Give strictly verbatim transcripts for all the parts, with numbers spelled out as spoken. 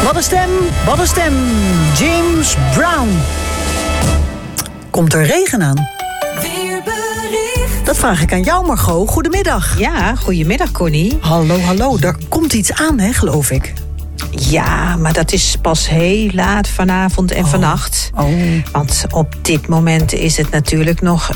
Wat een stem, wat een stem. James Brown. Komt er regen aan? Weerbericht. Dat vraag ik aan jou, Margot. Goedemiddag. Ja, goedemiddag, Connie. Hallo, hallo. Daar komt iets aan, hè, geloof ik. Ja, maar dat is pas heel laat vanavond en oh. vannacht. Oh. Want op dit moment is het natuurlijk nog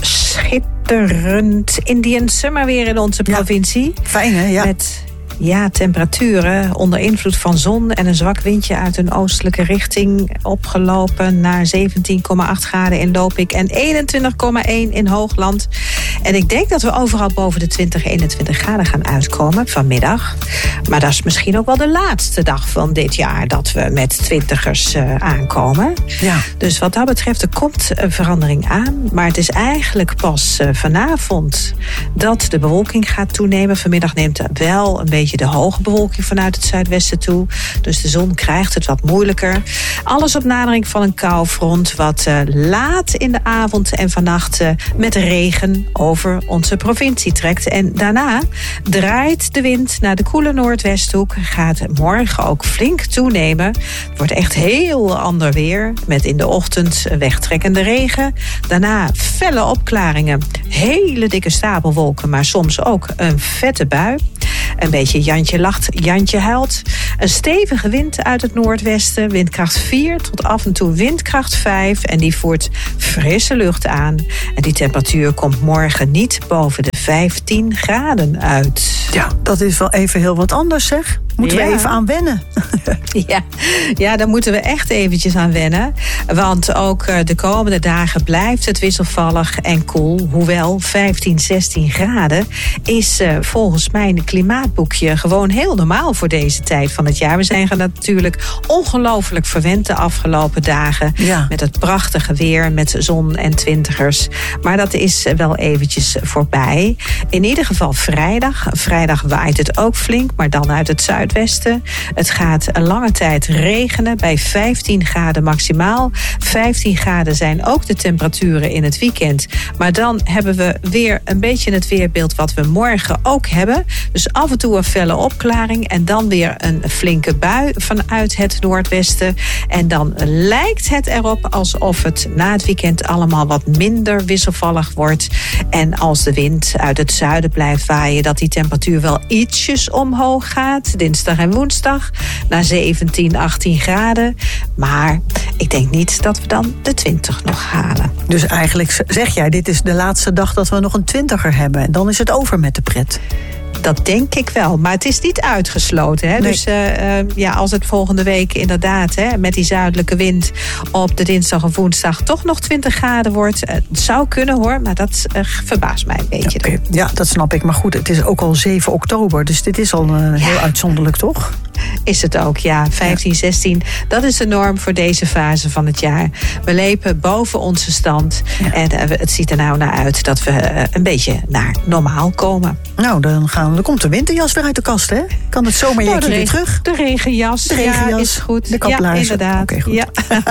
schitterend Indian summer weer in onze ja. provincie. Fijn, hè? Ja. Met ja, temperaturen onder invloed van zon en een zwak windje uit een oostelijke richting opgelopen naar zeventien komma acht graden in Lopik en eenentwintig komma één in Hoogland. En ik denk dat we overal boven de twintig, eenentwintig graden gaan uitkomen vanmiddag. Maar dat is misschien ook wel de laatste dag van dit jaar dat we met twintigers uh, aankomen. Ja. Dus wat dat betreft, er komt een verandering aan. Maar het is eigenlijk pas uh, vanavond dat de bewolking gaat toenemen. Vanmiddag neemt er wel een beetje de hoge bewolking vanuit het zuidwesten toe. Dus de zon krijgt het wat moeilijker. Alles op nadering van een koufront wat uh, laat in de avond en vannacht uh, met regen over onze provincie trekt. En daarna draait de wind naar de koele noordwesthoek. Gaat morgen ook flink toenemen. Het wordt echt heel ander weer. Met in de ochtend wegtrekkende regen. Daarna felle opklaringen. Hele dikke stapelwolken, maar soms ook een vette bui. Een beetje Jantje lacht, Jantje huilt. Een stevige wind uit het noordwesten. Windkracht vier tot af en toe windkracht vijf. En die voert frisse lucht aan. En die temperatuur komt morgen niet boven de vijftien graden uit. Ja, dat is wel even heel wat anders, zeg. Moeten ja. we even aan wennen. Ja, ja, daar moeten we echt eventjes aan wennen. Want ook de komende dagen blijft het wisselvallig en koel. Hoewel vijftien, zestien graden is uh, volgens mijn klimaatboekje gewoon heel normaal voor deze tijd van het jaar. We zijn natuurlijk ongelooflijk verwend de afgelopen dagen. Ja. Met het prachtige weer, met zon en twintigers. Maar dat is wel eventjes voorbij. In ieder geval vrijdag. Vrijdag waait het ook flink, maar dan uit het zuiden. Westen. Het gaat een lange tijd regenen bij vijftien graden maximaal. vijftien graden zijn ook de temperaturen in het weekend. Maar dan hebben we weer een beetje het weerbeeld wat we morgen ook hebben. Dus af en toe een felle opklaring en dan weer een flinke bui vanuit het noordwesten. En dan lijkt het erop alsof het na het weekend allemaal wat minder wisselvallig wordt. En als de wind uit het zuiden blijft waaien, dat die temperatuur wel ietsjes omhoog gaat. Dinsdag en woensdag naar zeventien, achttien graden. Maar ik denk niet dat we dan de twintig nog halen. Dus eigenlijk zeg jij, dit is de laatste dag dat we nog een twintiger hebben. En dan is het over met de pret. Dat denk ik wel, maar het is niet uitgesloten. Hè? Nee. Dus uh, uh, ja, als het volgende week inderdaad hè, met die zuidelijke wind op de dinsdag of woensdag toch nog twintig graden wordt, uh, het zou kunnen hoor, maar dat uh, verbaast mij een beetje. Ja, okay. Ja, dat snap ik. Maar goed, het is ook al zeven oktober, dus dit is al uh, heel ja. uitzonderlijk, toch? Is het ook, ja. vijftien, zestien, dat is de norm voor deze fase van het jaar. We leven boven onze stand. Ja. En uh, het ziet er nou naar uit dat we uh, een beetje naar normaal komen. Nou, dan, gaan, dan komt de winterjas weer uit de kast, hè? Kan het zomerjekje nou, weer terug? De regenjas. De regenjas, ja, is goed. De kaplaarzen. Ja, inderdaad. Oké, goed. Ja.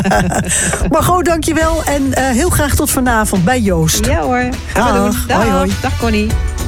Margot, dankjewel. En uh, heel graag tot vanavond bij Joost. Ja hoor, gaan we doen. Dag. Hoi, hoi. Dag Connie.